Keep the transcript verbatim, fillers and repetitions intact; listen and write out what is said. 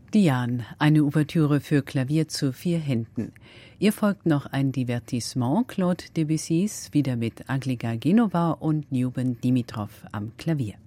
Diane, eine Ouvertüre für Klavier zu vier Händen. Ihr folgt noch ein Divertissement Claude Debussys, wieder mit Aglika Genova und Newben Dimitrov am Klavier.